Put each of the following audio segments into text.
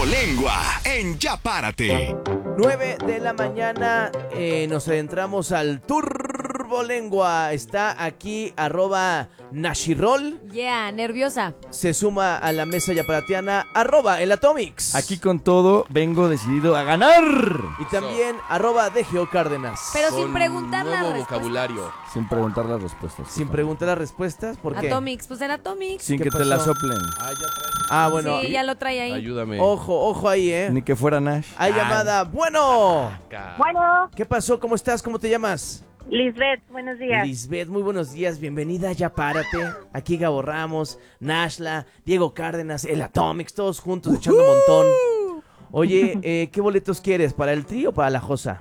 Turbolengua en Ya Párate. 9 de la mañana, nos adentramos al Turbolengua. Está aquí @Nashirol. Yeah, nerviosa. Se suma a la mesa yaparatiana @el Atomics. Aquí con todo vengo decidido a ganar. Y también @DGO Cárdenas. Pero sin preguntar las nuevo respuestas. vocabulario. Sin preguntar las respuestas. Sin preguntar las respuestas, ¿por qué? Atomics, pues el Atomics. Sin ¿Qué que te la pasó? soplen. Ah, bueno. Sí, ya lo trae ahí. Ayúdame. Ojo ahí, Ni que fuera Nash. Hay llamada. Bueno. Bueno, ¿Qué pasó? ¿Cómo estás? ¿Cómo te llamas? Lisbeth, buenos días. Lisbeth, muy buenos días. Bienvenida a Ya Párate. Aquí Gabo Ramos, Nashla, Diego Cárdenas, el Atomics, todos juntos echando un montón. Oye, ¿qué boletos quieres? ¿Para el trío o para la Josa?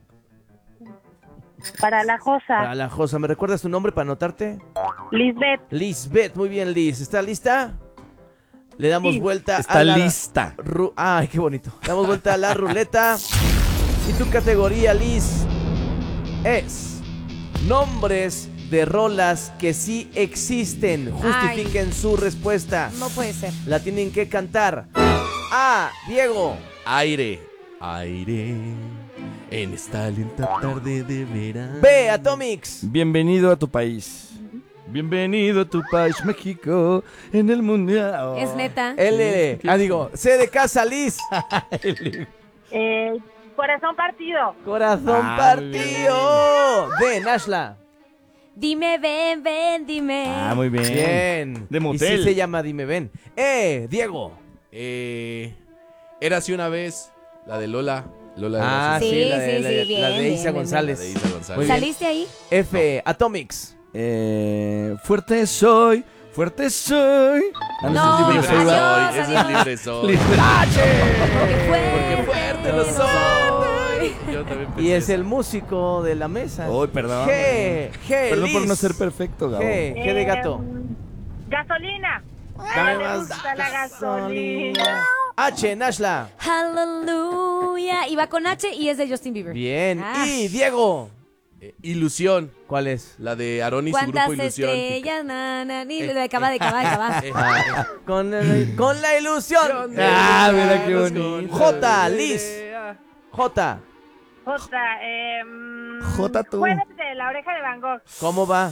Para la Josa, Para la Josa. ¿Me recuerdas tu nombre para anotarte? Lisbeth. Lisbeth, muy bien, Liz. ¿Estás lista? Le damos Sí. vuelta Está a la... lista. Ay, qué bonito. Damos vuelta a la ruleta. Y tu categoría, Liz, es nombres de rolas que sí existen. Justifiquen su respuesta. No puede ser. La tienen que cantar. A, Diego. Aire. Aire. En esta lenta tarde de verano. B, Atomics. Bienvenido a tu país. Bienvenido a tu país, México, en el mundial. Es neta. L. C de casa, Liz. Corazón partido. Corazón Ah, muy bien. partido. D, Nashla. Dime, ven, dime. Ah, muy bien. Bien. De Y motel. sí se llama Dime Ven. Diego. Érase una vez la de Lola. Lola de Ah, Rosas. sí, Sí, la de, sí, la sí, de- bien, la de bien, Isa bien, González. La de Isa González. Muy bien. ¿Saliste ahí? F, Atomics. Fuerte soy, fuerte soy. Ah, No, ese es Libre libre soy, ¿va? adiós, soy. Ese es adiós. libre soy. Porque fuerte lo soy. Yo también pensé Y es eso. el músico de la mesa. Uy, perdón. G, Perdón por Liz. no ser perfecto, Gabo. G de gato. Gasolina. Dame Me más gusta la gasolina. H, Nashla. Hallelujah. Y va con H y es de Justin Bieber. Bien. Ah. Y Diego. Ilusión. ¿Cuál es? La de Aaron y su ¿Cuántas grupo Ilusión. estrellas? De acaba. Con la ilusión. Ah, mira qué bonito. J, Liz. J. J, J tú. Jueves de la oreja de Van Gogh. ¿Cómo va?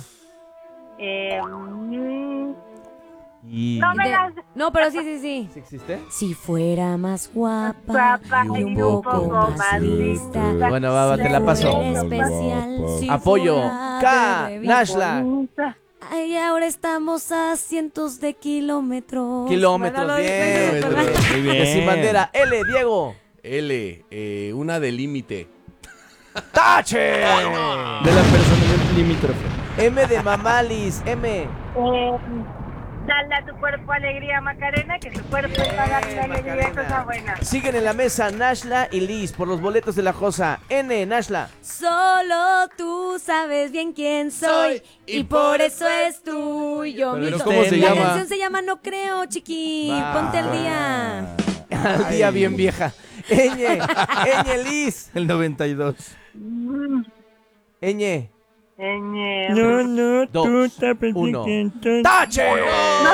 Y... No me las... No, pero sí. ¿Sí existe? Si fuera más guapa Guapa y un poco más lista. Bueno, va, te la paso. Ser especial si Apoyo. fuera K, bebé. Nashla. Ay, ahora estamos a cientos de kilómetros. Kilómetros, Bueno, lo bien. dije, ¿verdad? Muy bien. Que sin bandera. L, Diego. L. Una de límite. ¡Tache! De la personalidad limítrofe. M de Mamalis. M. Dale a tu cuerpo alegría, Macarena, que tu cuerpo está dando alegría, cosa buena. Siguen en la mesa Nashla y Liz por los boletos de la Josa. N, Nashla. Solo tú sabes bien quién soy y por eso es tuyo. Pero mi ¿cómo se La llama? canción se llama No Creo, chiqui. Ponte al día. Al día bien vieja. Ñ, Liz. El 92. Ñ. No, Dos, uno. ¡Tache! Ay,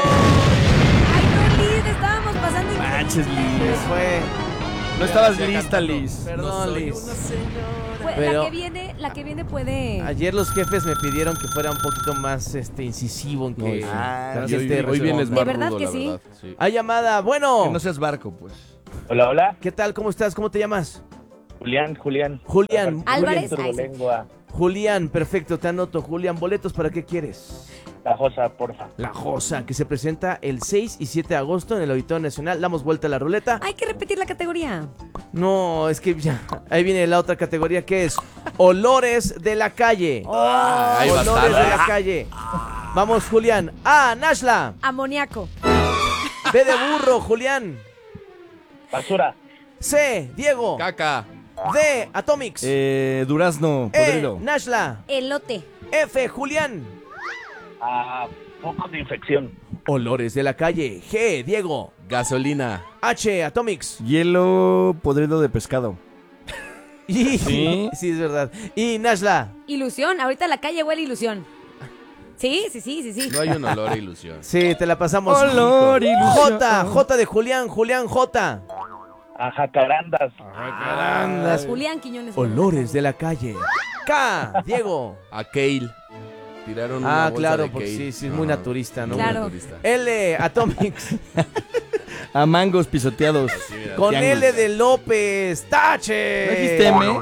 no, Liz, estábamos pasando Manches, Se Liz. fue. No estabas lista, Liz. Perdón, Liz. Pero... Pero- la que viene puede. Ayer los jefes me pidieron que fuera un poquito más incisivo en que Ah, la sí. gente Hoy vienes responda. más ¿De verdad rudo, que la sí? verdad. Sí. Hay llamada. Bueno. Que no seas barco, pues. Hola, hola. ¿Qué tal? ¿Cómo estás? ¿Cómo te llamas? Julián. Julián. Álvarez. Turbolengua. Julián, perfecto, te anoto. Julián, ¿boletos para qué quieres? La Josa, porfa. La Josa, que se presenta el 6 y 7 de agosto en el Auditorio Nacional. Damos vuelta a la ruleta. Hay que repetir la categoría. No, es que ya. Ahí viene la otra categoría que es Olores de la calle. Hay Olores bastante. de la calle. Vamos, Julián. A, Nashla. Amoníaco. B de burro, Julián. Basura. C, Diego. Caca. D, Atomics. Durazno, podrido. Nashla. Elote. F, Julián. Focos de infección. Olores de la calle. G, Diego. Gasolina. H, Atomics. Hielo podrido de pescado. Y, ¿Sí? sí, es verdad. Y Nashla. Ilusión. Ahorita la calle huele a ilusión. Sí. No hay un olor a ilusión. Sí, te la pasamos. Olor, ilusión. J de Julián, Julián J. A jacarandas. Julián Quiñones. Olores de la calle. K, Diego. A Kale. Tiraron una Ah, bolsa claro, de porque Kale. sí, es muy naturista, ¿no? Claro. Naturista. L, Atomics. A mangos pisoteados. Con Tianguis. L de López. ¿No ¡Tache! dijiste M?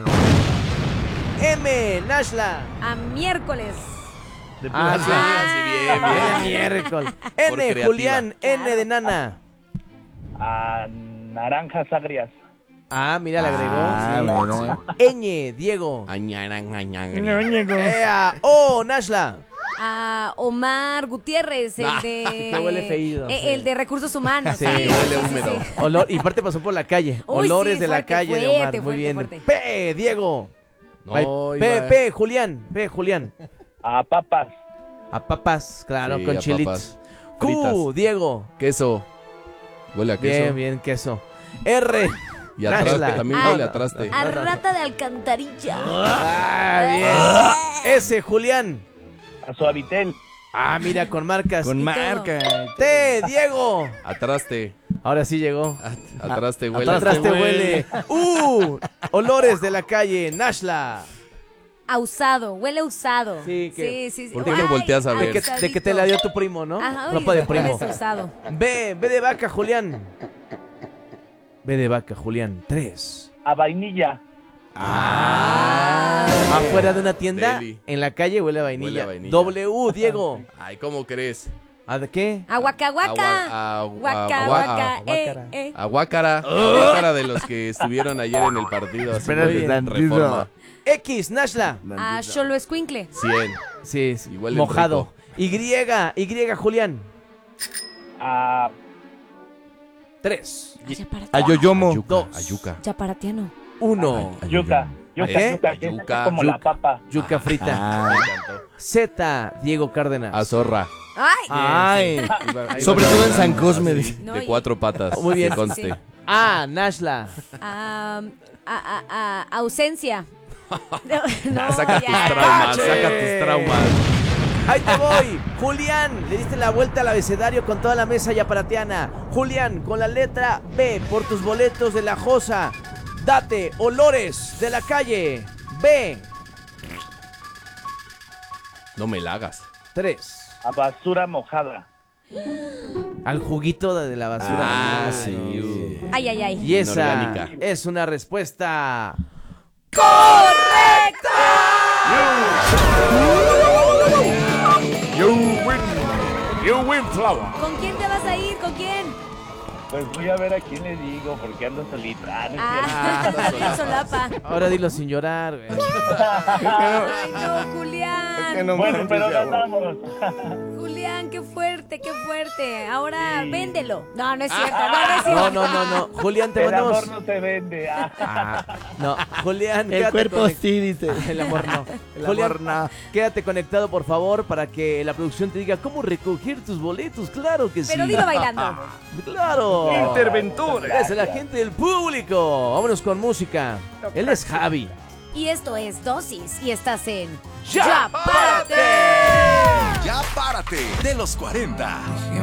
M, Nashla. A miércoles. Ah, sí. bien, Ah, miércoles. N, creativa. Julián. N de Nana. A naranjas agrias. Ah, mira, le agregó. Ah, sí. bueno. Ñ, Diego. Añaran. Ea, O, Nashla. A Omar Gutiérrez, el de. que huele feído, sí. El de recursos humanos. Sí, huele húmedo. Olor, y parte pasó por la calle. Uy, Olores sí, de la fuerte, calle de fuerte, Omar. Muy fuerte, bien. fuerte. P, Diego. No, P, iba- P, Julián. P, Julián. A papas. A papas, claro, Sí, con a chilitos. papas. Q, Fritas. Diego. Queso. Huele a queso. Bien, bien, queso. R. Y atrás, Nashla. también Ah. huele a traste. A rata de alcantarilla. Ah, bien. S, Julián. A suavitel. Ah, mira, con marcas. Con Y marca. T, Diego. A traste. Ahora sí llegó. A traste huele. Atrás te huele. Olores de la calle. Nashla. A usado, huele a usado. Sí, que- sí. ¿Por qué me volteas a ver? De que te la dio tu primo, ¿no? Ajá, Ropa de uy, primo. huele a usado. B de vaca, Julián. B de vaca, Julián. 3. A vainilla. Afuera de una tienda, Deli. en la calle huele a vainilla. Huele a vainilla. W, Diego. Ay, ¿cómo crees? ¿A de qué? A Waka Waka. A Waka gua- Waka. a- A Aguácara. Aguácara de los que estuvieron ayer en el partido. así Espérate muy bien, tantito. Reforma. X, Nashla. A Xolo Escuincle. 100. Sí, Y huele mojado. Y, Julián. A 3, A Yoyomo. Ayuca. Ayuca. Chaparatiano. 1. yuca. Yuca, ¿Eh? yuca, que es Yuca. como la papa. Yuca frita. Ah. Me encantó. Z, Diego Cárdenas. A zorra. ¡Ay! Ay. Ahí Sobre va. todo en San Cosme. dice. No, De y- 4 patas. Muy bien. Que conste. Sí. A, Nashla. A ausencia. No, Saca tus ya. traumas. Saca tus traumas. Ahí te voy. Julián, le diste la vuelta al abecedario con toda la mesa yaparatiana. Julián, con la letra B por tus boletos de la Josa. Date olores de la calle. B. No me la hagas. 3. A basura mojada. Al juguito de la basura. Ah, Ay, sí. no. Ay, ay, ay. Y esa Inorgánica. es una respuesta. ¿Con quién te vas a ir? ¿Con quién? Pues voy a ver a quién le digo, porque ando solita. Ah, no es Ah, la solapa. Ahora dilo sin llorar, güey. Ay, no, Julián. cierto. Bueno, pero ganamos. Julián, qué fuerte, qué fuerte. Ahora véndelo. No, no es cierto. No es cierto. No. Julián, te El mandamos. amor no se vende. No, Julián, El quédate cuerpo conect- sí, dice. El amor no. El Julián, amor no. quédate conectado, por favor, para que la producción te diga cómo recoger tus boletos. Claro que sí. Pero dilo bailando. ¡Claro! Interventores. Es la gente del público. Vámonos con música. Él es Javi. Y esto es Dosis. Y estás en ¡Ya, párate! Ya párate de los 40.